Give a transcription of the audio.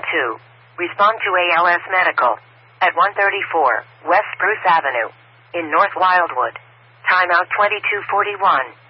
912. Respond to ALS Medical at 134 West Spruce Avenue in North Wildwood. Timeout 2241.